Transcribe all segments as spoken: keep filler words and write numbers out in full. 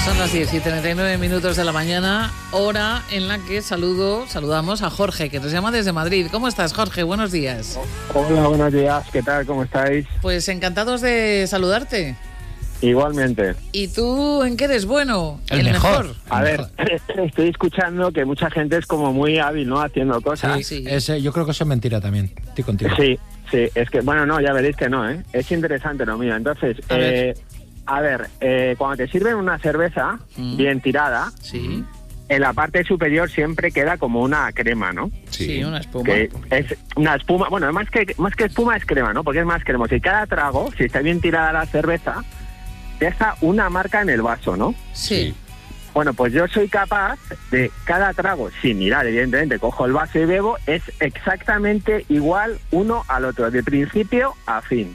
Son las diez y treinta y nueve minutos de la mañana, hora en la que saludo, saludamos a Jorge, que nos llama desde Madrid. ¿Cómo estás, Jorge? Buenos días. Hola, buenos días. ¿Qué tal? ¿Cómo estáis? Pues encantados de saludarte. Igualmente. ¿Y tú en qué eres bueno? El, el mejor. mejor. A ver, estoy escuchando que mucha gente es como muy hábil, ¿no? Haciendo cosas. Sí, sí. Ese, yo creo que eso es mentira también. Estoy contigo. Sí, sí. Es que, bueno, no, ya veréis que no, ¿eh? Es interesante lo mío. Entonces, a eh, ver, a ver eh, cuando te sirven una cerveza mm. bien tirada, sí. en la parte superior siempre queda como una crema, ¿no? Sí, sí, una espuma. Que es una espuma, bueno, más que más que espuma es crema, ¿no? Porque es más cremoso. Y cada trago, si está bien tirada la cerveza, deja una marca en el vaso, ¿no? Sí. Bueno, pues yo soy capaz de cada trago, sin mirar, evidentemente, cojo el vaso y bebo, es exactamente igual uno al otro, de principio a fin.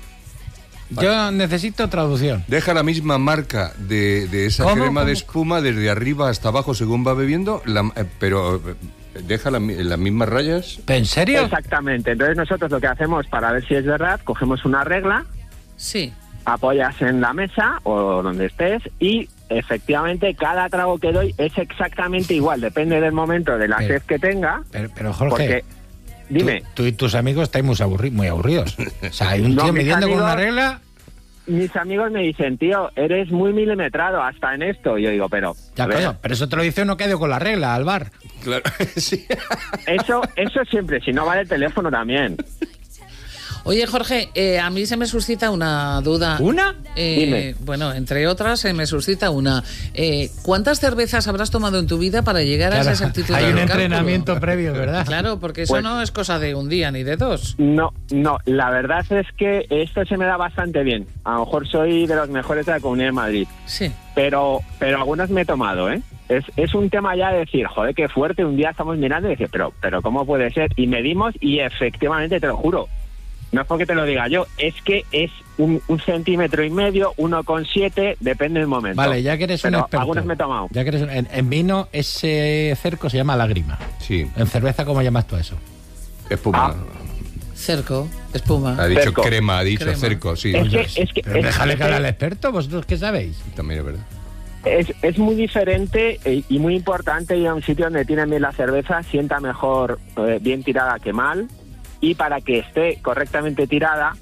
Yo necesito traducción. Deja la misma marca de, de esa ¿Cómo, crema cómo? de espuma desde arriba hasta abajo según va bebiendo, la, eh, pero eh, deja la, las mismas rayas. ¿En serio? Exactamente. Entonces nosotros lo que hacemos para ver si es verdad, cogemos una regla, sí, apoyas en la mesa o donde estés y efectivamente cada trago que doy es exactamente igual, depende del momento de la pero, sed que tenga. Pero, pero Jorge... Porque, dime. Tú, tú y tus amigos estáis muy, aburri muy aburridos. O sea, hay un no, tío midiendo amigos, con una regla... Mis amigos me dicen, tío, eres muy milimetrado hasta en esto. Y yo digo, pero... Ya, coño, pero eso te lo dice uno que ha ido con la regla al bar. Claro, sí. Eso, eso siempre, si no vale el teléfono también. Oye, Jorge, eh, a mí se me suscita una duda. ¿Una? Eh, Dime. Bueno, entre otras, se me suscita una. Eh, ¿Cuántas cervezas habrás tomado en tu vida para llegar claro, a esa exactitud? Hay un cálculo? entrenamiento previo, ¿verdad? Claro, porque eso pues, no es cosa de un día ni de dos. No, no, la verdad es que esto se me da bastante bien. A lo mejor soy de los mejores de la Comunidad de Madrid. Sí. Pero, pero algunas me he tomado, ¿eh? Es, es un tema ya de decir, joder, qué fuerte, un día estamos mirando y decir, pero, pero ¿cómo puede ser? Y medimos y efectivamente, te lo juro, no es porque te lo diga yo, es que es un, un centímetro y medio, uno coma siete, depende del momento. Vale, ya que eres pero un experto. Algunas me he tomado. Ya que eres un, en, en vino, ese cerco se llama lágrima. Sí. En cerveza, ¿cómo llamas tú a eso? Espuma. Ah. Cerco, espuma. Ha dicho cerco. crema, ha dicho Crema. cerco, sí. Es que, es que, Pero es, déjale es, que hable al experto, vosotros qué sabéis. También es verdad. es, es muy diferente eh, y muy importante ir a un sitio donde tienen bien la cerveza, sienta mejor eh, bien tirada que mal. Y para que esté correctamente tirada,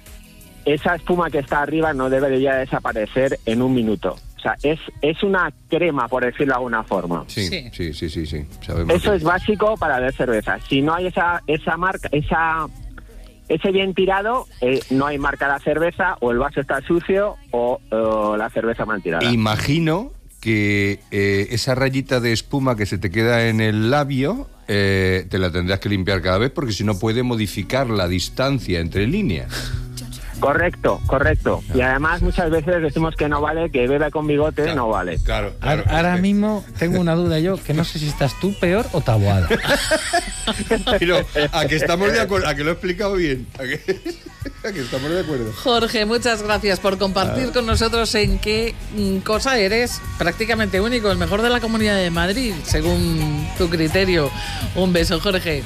esa espuma que está arriba no debería desaparecer en un minuto. O sea, es, es una crema, por decirlo de alguna forma. Sí, Sí. sí, sí, sí, sí. Sabemos Eso que- es básico para ver cerveza. Si no hay esa esa marca, esa ese bien tirado, eh, no hay marca de la cerveza, o el vaso está sucio, o, o la cerveza mal tirada. Imagino que eh, esa rayita de espuma que se te queda en el labio eh, te la tendrás que limpiar cada vez porque si no puede modificar la distancia entre líneas. Correcto, correcto. Y además muchas veces decimos que no vale, que bebe con bigote, Claro. no vale. Claro. Ahora, ahora mismo tengo una duda yo, que no sé si estás tú peor o Taboada. Pero a que estamos de acuerdo, a que lo he explicado bien, a que, a que estamos de acuerdo. Jorge, muchas gracias por compartir Ah. con nosotros en qué mm, cosa eres prácticamente único, el mejor de la Comunidad de Madrid, según tu criterio. Un beso, Jorge.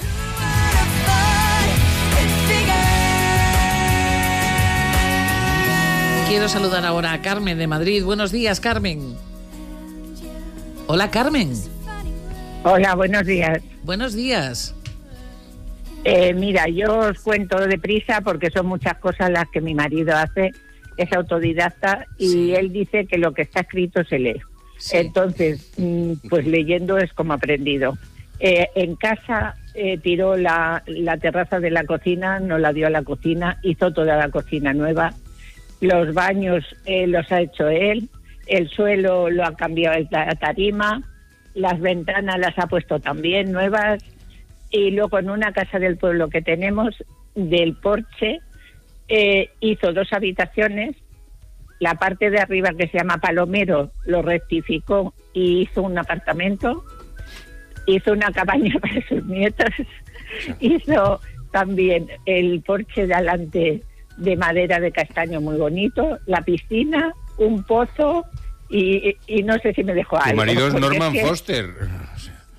Quiero saludar ahora a Carmen de Madrid. Buenos días, Carmen. Hola, Carmen. Hola, buenos días. Buenos días. Eh, mira, yo os cuento deprisa porque son muchas cosas las que mi marido hace, es autodidacta y Sí. él dice que lo que está escrito se lee. Sí. Entonces, mm, pues leyendo es como aprendido. Eh, en casa eh, tiró la, la terraza de la cocina, nos la dio a la cocina, hizo toda la cocina nueva. Los baños eh, los ha hecho él, el suelo lo ha cambiado la tarima, las ventanas las ha puesto también nuevas. Y luego en una casa del pueblo que tenemos, del porche, eh, hizo dos habitaciones. La parte de arriba, que se llama Palomero, lo rectificó y hizo un apartamento. Hizo una cabaña para sus nietos. Hizo también el porche de adelante de madera de castaño muy bonito, la piscina, un pozo y, y no sé si me dejó Tu algo. marido es porque Norman es que- Foster.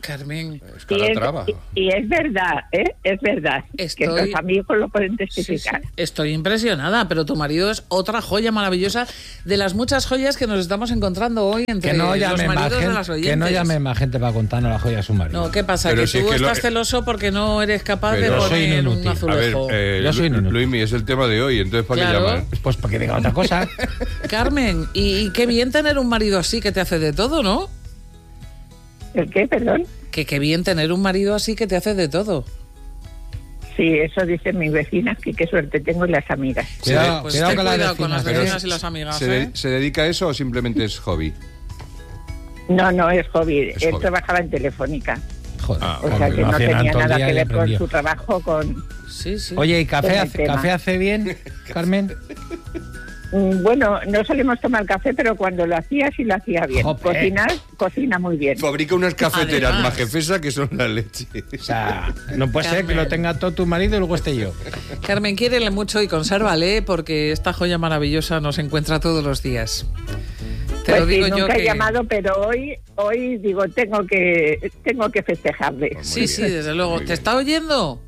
Carmen. Es Y es, Calatrava. y, y es verdad, ¿eh? Es verdad. Estoy- Que los amigos lo pueden Sí, testificar. sí. Estoy impresionada, pero tu marido es otra joya maravillosa de las muchas joyas que nos estamos encontrando hoy entre Que no los llame más maridos de las gente, oyentes. que no llame más gente para contarnos la joya de su marido. No, ¿qué pasa? Pero que si tú es que lo- estás celoso porque no eres capaz Pero- de Yo soy poner inútil. un A A ver, azulejo. eh, Yo soy Lu- inútil. Luismi, es el tema de hoy, entonces ¿para Claro. qué llamar? Pues porque diga otra cosa. Carmen, y, y qué bien tener un marido así que te hace de todo, ¿no? ¿El qué, perdón? Que qué bien tener un marido así que te hace de todo. Sí, eso dicen mis vecinas, que qué suerte tengo en las amigas. Cuidado, Pues cuidado ten con las cuidado con las vecinas, vecinas ¿eh? y las amigas, ¿Se, de- ¿eh? ¿Se dedica a eso o simplemente es hobby? No, no, es hobby. Es Él hobby. trabajaba en Telefónica. Joder, Ah, O sea hombre, que lo no hacían tenía todo el nada día que y ver con aprendía. su trabajo con... Sí, sí. Oye, ¿y café Con el hace, tema. café hace bien, Carmen? Mm, Bueno, no solemos tomar café, pero cuando lo hacía, sí lo hacía bien. Jope. Cocinar, cocina muy bien. Fabrica unas cafeteras Además. majefesa que son la leche. O sea, no puede ser que Carmen. lo tenga todo tu marido y luego esté yo. Carmen, quiérele mucho y consérvale porque esta joya maravillosa nos encuentra todos los días. Te Pues lo sí, digo yo nunca he que... llamado, pero hoy, hoy digo, tengo que, tengo que festejarle. Muy Sí, bien. sí, desde luego. Muy ¿Te bien. está oyendo?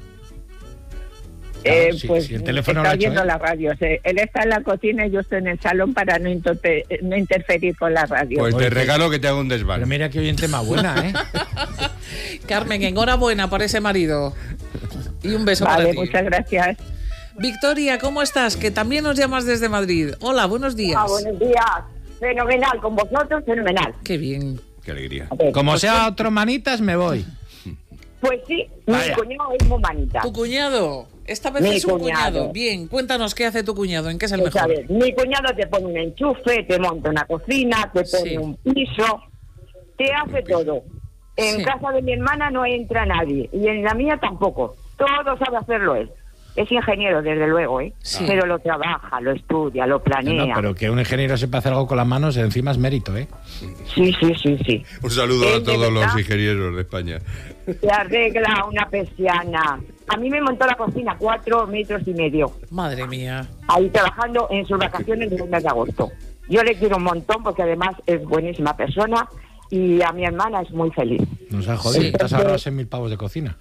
Eh, Claro, si- pues si el teléfono lo está ha hecho oyendo él. la radio. Se- Él está en la cocina y yo estoy en el salón para no, interpe- no interferir con la radio. Pues Oye, te regalo que te haga un Pero desván. mira que oyente más buena, ¿eh? Carmen, enhorabuena por ese marido. Y un beso Vale, para ti. muchas gracias. Victoria, ¿cómo estás? Que también nos llamas desde Madrid. Hola, buenos días. Ah, buenos días. Fenomenal, con vosotros, fenomenal. Qué bien. Qué alegría. Como sea otro manitas, me voy. Pues sí, Vaya. mi cuñado es muy manita. Tu cuñado. Esta vez Mi es un cuñado. cuñado. Bien, cuéntanos qué hace tu cuñado, en qué es el Pues, a mejor. ver, mi cuñado te pone un enchufe, te monta una cocina, te pone Sí. un piso, te hace todo. En Sí. casa de mi hermana no entra nadie y en la mía tampoco. Todo sabe hacerlo él. Es ingeniero, desde luego, ¿eh? Sí. Pero lo trabaja, lo estudia, lo No, planea. no, pero que un ingeniero sepa hacer algo con las manos, encima es mérito, ¿eh? Sí, sí, sí, sí. Un saludo Él a de todos los verdad ingenieros de España. te arregla una persiana. A mí me montó la cocina cuatro metros y medio. Madre mía. Ahí trabajando en sus vacaciones del mes de agosto. Yo le quiero un montón porque además es buenísima persona y a mi hermana es muy feliz. Nos ha jodido. Sí. Te has ahorrado seis mil pavos de cocina.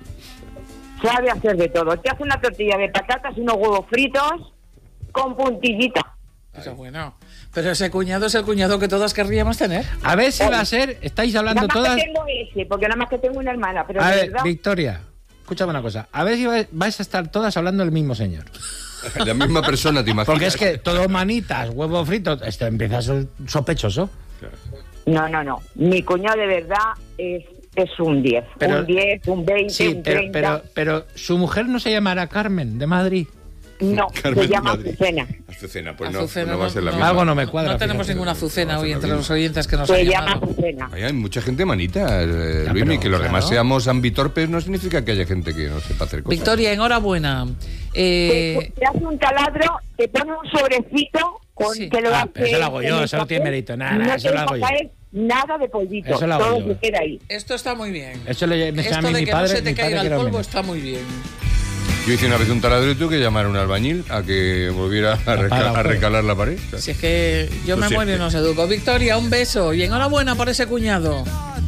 Sabe hacer de todo. Te hace una tortilla de patatas y unos huevos fritos con puntillita. Pero bueno. Pero ese cuñado es el cuñado que todas querríamos tener. A ver si va a ser, estáis hablando Nada más todas... que tengo ese, porque nada más que tengo una hermana, pero A de ver, verdad... Victoria, escúchame una cosa. A ver si vais- vais a estar todas hablando del mismo señor. La misma persona, ¿te imaginas? Porque es que todo manitas, huevos fritos, esto empieza a ser sospechoso. No, no, no. Mi cuñado de verdad es, es un diez. Pero- un diez, un veinte, Sí, un pero, treinta. pero, pero su mujer no se llamará Carmen, de Madrid. No, Carmen se llama de Madrid. Azucena. Azucena, pues no, Azucena, no va a ser la no. misma. Algo no me cuadra. No tenemos fíjate. ninguna azucena No, hoy no, entre no. los oyentes que nos Se han llama llamado. Azucena. Ay, hay mucha gente manita, eh, Ya, Luismi, pero, que los claro. demás seamos ambitorpes no significa que haya gente que no sepa hacer cosas. Victoria, enhorabuena. Eh, Te, te hace un taladro, te pone un sobrecito con Sí. que lo Ah, hace pero eso lo hago yo, en el eso no tiene papel, mérito, nada, y nada, no eso te lo hago deja yo. caer nada de polvito, Eso lo hago todo yo. se queda ahí. esto está muy bien. Eso le me enseña a Esto mí de mi que padre. no se te mi padre caiga que el era polvo menos. está muy bien. Yo hice una vez un taladro y tuve que llamar a un albañil a que volviera a, reca- para, a pues. recalar la pared. Si es que yo Lo me siento. muero y no os educo. Victoria, un beso y enhorabuena por ese cuñado.